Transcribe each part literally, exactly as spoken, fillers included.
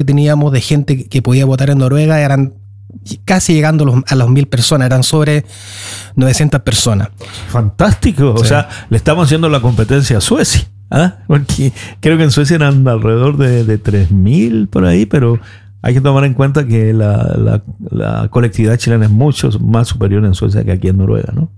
teníamos de gente que, que podía votar en Noruega eran casi llegando a los, a los mil personas, eran sobre novecientas personas. Fantástico, sí. O sea, le estamos haciendo la competencia a Suecia, ¿ah? Porque creo que en Suecia eran alrededor de, de tres mil por ahí, pero hay que tomar en cuenta que la, la, la colectividad chilena es mucho más superior en Suecia que aquí en Noruega, ¿no?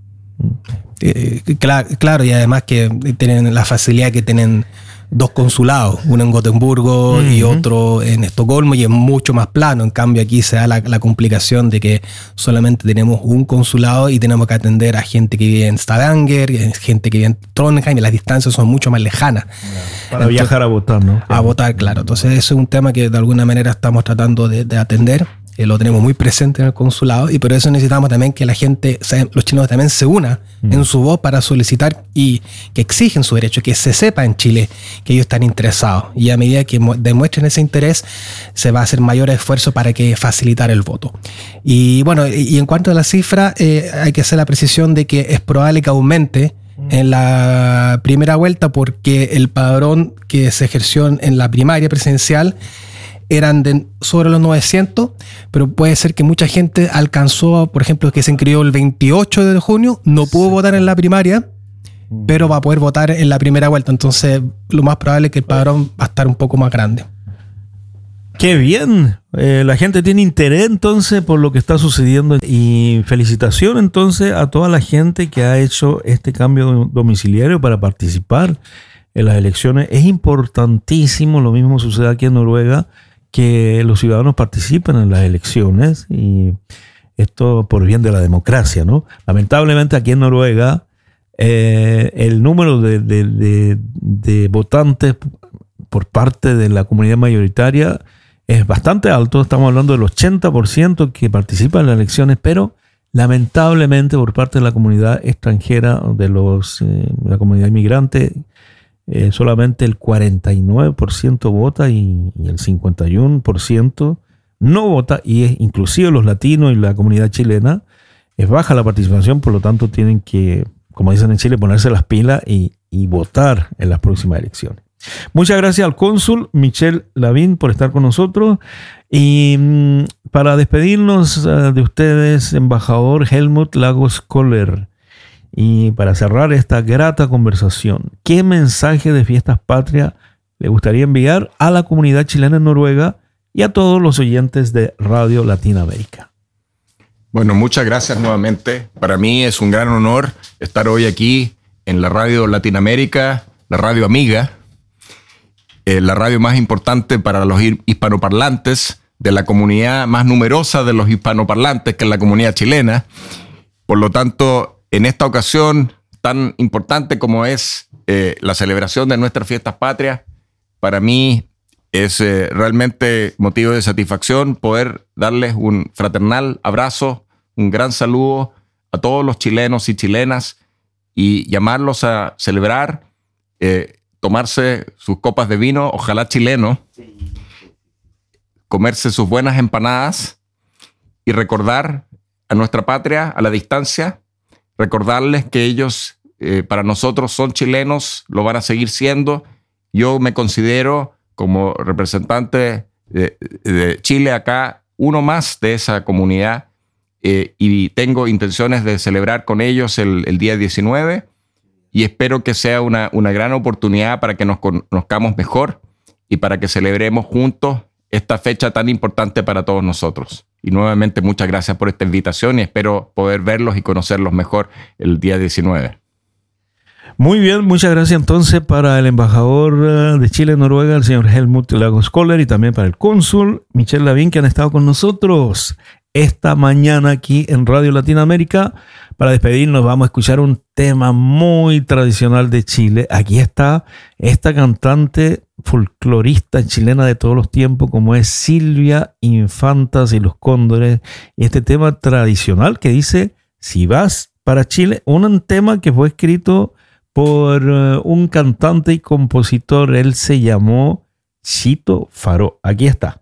Eh, claro, claro, y además que tienen la facilidad que tienen dos consulados, uno en Gotemburgo uh-huh. y otro en Estocolmo, y es mucho más plano. En cambio aquí se da la, la complicación de que solamente tenemos un consulado y tenemos que atender a gente que vive en Stavanger, gente que vive en Trondheim, y las distancias son mucho más lejanas. Para Entonces, viajar a votar, ¿no? A votar, claro. Entonces eso es un tema que de alguna manera estamos tratando de, de atender. Eh, lo tenemos muy presente en el consulado, y por eso necesitamos también que la gente, los chilenos también se una mm. en su voz para solicitar y que exigen su derecho, que se sepa en Chile que ellos están interesados, y a medida que demuestren ese interés se va a hacer mayor esfuerzo para que facilitar el voto. Y bueno, y, y en cuanto a la cifra, eh, hay que hacer la precisión de que es probable que aumente en la primera vuelta, porque el padrón que se ejerció en la primaria presidencial eran de sobre los novecientos, pero puede ser que mucha gente alcanzó, por ejemplo, que se inscribió el veintiocho de junio, no pudo sí. votar en la primaria, pero va a poder votar en la primera vuelta. Entonces, lo más probable es que el padrón va a estar un poco más grande. ¡Qué bien! Eh, la gente tiene interés entonces por lo que está sucediendo, y felicitación entonces a toda la gente que ha hecho este cambio domiciliario para participar en las elecciones. Es importantísimo, lo mismo sucede aquí en Noruega, que los ciudadanos participen en las elecciones, y esto por bien de la democracia, ¿no? Lamentablemente aquí en Noruega eh, el número de, de, de, de votantes por parte de la comunidad mayoritaria es bastante alto. Estamos hablando del ochenta por ciento que participa en las elecciones, pero lamentablemente por parte de la comunidad extranjera, de los eh, la comunidad inmigrante, Eh, solamente el cuarenta y nueve por ciento vota, y, y el cincuenta y uno por ciento no vota, y es inclusive los latinos y la comunidad chilena es baja la participación. Por lo tanto tienen que, como dicen en Chile, ponerse las pilas y, y votar en las próximas elecciones. Muchas gracias al cónsul Michel Lavín por estar con nosotros, y mmm, para despedirnos uh, de ustedes, embajador Helmut Lagos Koller, y para cerrar esta grata conversación, ¿qué mensaje de Fiestas Patrias le gustaría enviar a la comunidad chilena en Noruega y a todos los oyentes de Radio Latinoamérica? Bueno, muchas gracias nuevamente. Para mí es un gran honor estar hoy aquí en la Radio Latinoamérica, la radio amiga, eh, la radio más importante para los hispanoparlantes, de la comunidad más numerosa de los hispanoparlantes, que es la comunidad chilena. Por lo tanto, en esta ocasión tan importante como es eh, la celebración de nuestras Fiestas Patrias, para mí es eh, realmente motivo de satisfacción poder darles un fraternal abrazo, un gran saludo a todos los chilenos y chilenas, y llamarlos a celebrar, eh, tomarse sus copas de vino, ojalá chileno, comerse sus buenas empanadas y recordar a nuestra patria a la distancia. Recordarles que ellos, eh, para nosotros, son chilenos, lo van a seguir siendo. Yo me considero, como representante de, de Chile acá, uno más de esa comunidad, eh, y tengo intenciones de celebrar con ellos el, el día diecinueve, y espero que sea una, una gran oportunidad para que nos conozcamos mejor y para que celebremos juntos esta fecha tan importante para todos nosotros. Y nuevamente muchas gracias por esta invitación, y espero poder verlos y conocerlos mejor el día diecinueve. Muy bien, muchas gracias entonces para el embajador de Chile en Noruega, el señor Helmut Lagos Koller, y también para el cónsul Michel Lavín, que han estado con nosotros esta mañana aquí en Radio Latinoamérica. Para despedirnos vamos a escuchar un tema muy tradicional de Chile. Aquí está esta cantante folclorista chilena de todos los tiempos, como es Silvia Infantas y los Cóndores, y este tema tradicional que dice Si vas para Chile, un tema que fue escrito por uh, un cantante y compositor. Él se llamó Chito Faró. Aquí está.